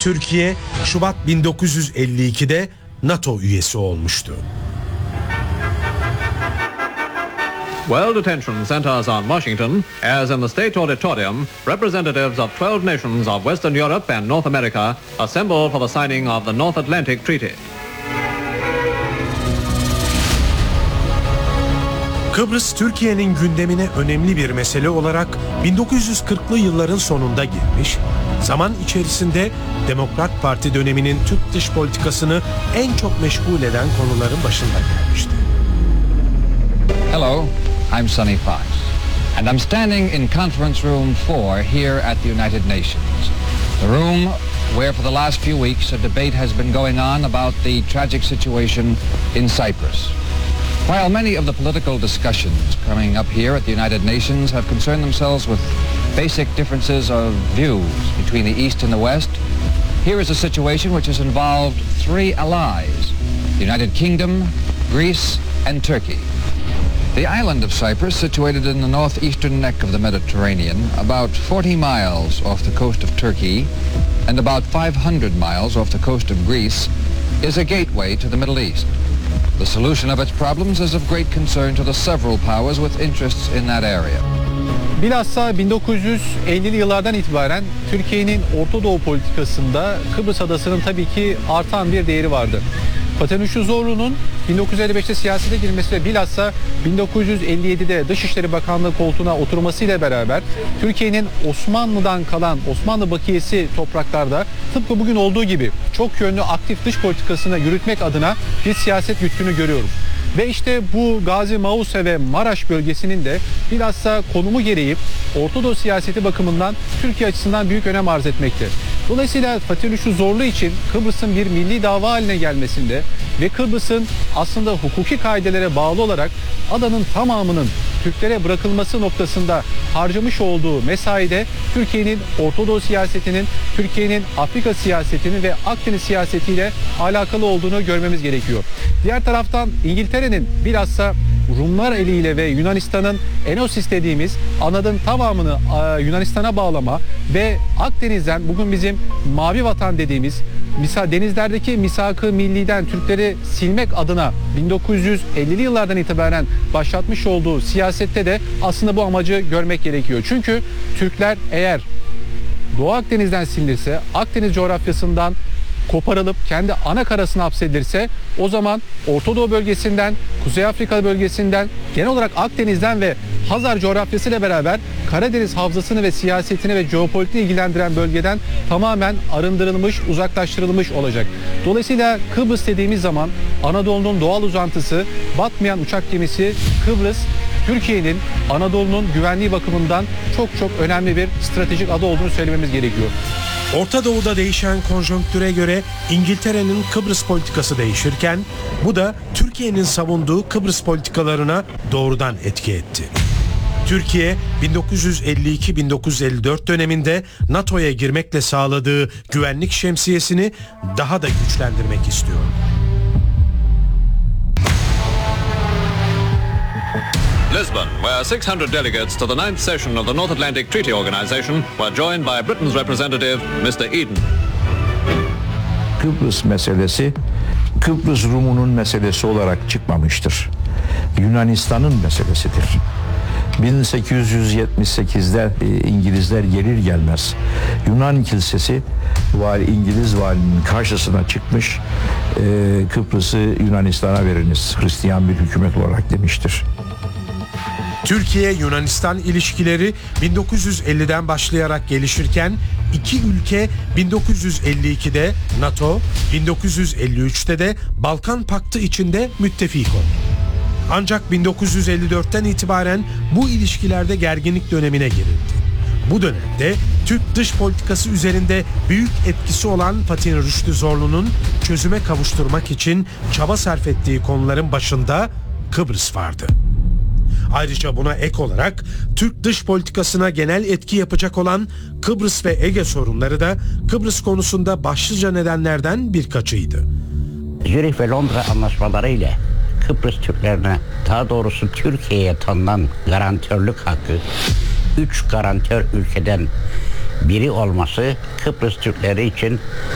Türkiye, Şubat 1952'de NATO üyesi olmuştu. World attention centers on Washington as in the State Auditorium, representatives of 12 nations of Western Europe and North America assemble for the signing of the North Atlantic Treaty. Kıbrıs, Türkiye'nin gündemine önemli bir mesele olarak 1940'lı yılların sonunda girmiş, zaman içerisinde Demokrat Parti döneminin Türk dış politikasını en çok meşgul eden konuların başında gelmişti. Hello, I'm Sonny Fox, and I'm standing in Conference Room 4 here at the United Nations. The room where for the last few weeks a debate has been going on about the tragic situation in Cyprus. While many of the political discussions coming up here at the United Nations have concerned themselves with basic differences of views between the East and the West, here is a situation which has involved three allies, the United Kingdom, Greece, and Turkey. The island of Cyprus, situated in the northeastern neck of the Mediterranean, about 40 miles off the coast of Turkey and about 500 miles off the coast of Greece, is a gateway to the Middle East. The solution of its problems is of great concern to the several powers with interests in that area. Bilhassa 1950'li yıllardan itibaren Türkiye'nin Orta Doğu politikasında Kıbrıs Adası'nın tabii ki artan bir değeri vardı. Fatih Rüştü Zorlu'nun 1955'te siyasete girmesi ve bilhassa 1957'de Dışişleri Bakanlığı koltuğuna oturmasıyla beraber Türkiye'nin Osmanlı'dan kalan Osmanlı bakiyesi topraklarda tıpkı bugün olduğu gibi çok yönlü aktif dış politikasını yürütmek adına bir siyaset güttüğünü görüyoruz. Ve işte bu Gazi Mausa ve Maraş bölgesinin de bilhassa konumu gereği Orta Doğu siyaseti bakımından Türkiye açısından büyük önem arz etmekte. Dolayısıyla Fatih Rüştü Zorlu için Kıbrıs'ın bir milli dava haline gelmesinde ve Kıbrıs'ın aslında hukuki kaidelere bağlı olarak adanın tamamının Türklere bırakılması noktasında harcamış olduğu mesaide Türkiye'nin Orta Doğu siyasetinin, Türkiye'nin Afrika siyasetinin ve Akdeniz siyasetiyle alakalı olduğunu görmemiz gerekiyor. Diğer taraftan İngiltere'nin bilhassa Rumlar eliyle ve Yunanistan'ın Enosis dediğimiz anadın tamamını Yunanistan'a bağlama ve Akdeniz'den bugün bizim Mavi Vatan dediğimiz denizlerdeki misak-ı milliden Türkleri silmek adına 1950'li yıllardan itibaren başlatmış olduğu siyasette de aslında bu amacı görmek gerekiyor. Çünkü Türkler eğer Doğu Akdeniz'den silinirse, Akdeniz coğrafyasından koparılıp kendi ana karasına hapsedilirse o zaman Orta Doğu bölgesinden, Kuzey Afrika bölgesinden, genel olarak Akdeniz'den ve Hazar coğrafyasıyla beraber Karadeniz havzasını ve siyasetini ve jeopolitiğini ilgilendiren bölgeden tamamen arındırılmış, uzaklaştırılmış olacak. Dolayısıyla Kıbrıs dediğimiz zaman Anadolu'nun doğal uzantısı, batmayan uçak gemisi Kıbrıs, Türkiye'nin Anadolu'nun güvenliği bakımından çok önemli bir stratejik adı olduğunu söylememiz gerekiyor. Orta Doğu'da değişen konjonktüre göre İngiltere'nin Kıbrıs politikası değişirken bu da Türkiye'nin savunduğu Kıbrıs politikalarına doğrudan etki etti. Türkiye 1952-1954 döneminde NATO'ya girmekle sağladığı güvenlik şemsiyesini daha da güçlendirmek istiyor. Lisbon, where 600 delegates to the 9th session of the North Atlantic Treaty Organization were joined by Britain's representative, Mr. Eden. Kıbrıs meselesi, Kıbrıs Rum'unun meselesi olarak çıkmamıştır. Yunanistan'ın meselesidir. 1878'de İngilizler gelir gelmez Yunan Kilisesi İngiliz valinin karşısına çıkmış, Kıbrıs'ı Yunanistan'a veriniz Hristiyan bir hükümet olarak demiştir. Türkiye-Yunanistan ilişkileri 1950'den başlayarak gelişirken iki ülke 1952'de NATO, 1953'te de Balkan Paktı içinde müttefik oldu. Ancak 1954'ten itibaren bu ilişkilerde gerginlik dönemine girildi. Bu dönemde Türk dış politikası üzerinde büyük etkisi olan Fatih Rüştü Zorlu'nun çözüme kavuşturmak için çaba sarf ettiği konuların başında Kıbrıs vardı. Ayrıca buna ek olarak Türk dış politikasına genel etki yapacak olan Kıbrıs ve Ege sorunları da Kıbrıs konusunda başlıca nedenlerden birkaçıydı. Zürih ve Londra anlaşmaları ile Kıbrıs Türklerine, daha doğrusu Türkiye'ye tanınan garantörlük hakkı 3 garantör ülkeden biri olması Kıbrıs Türkleri için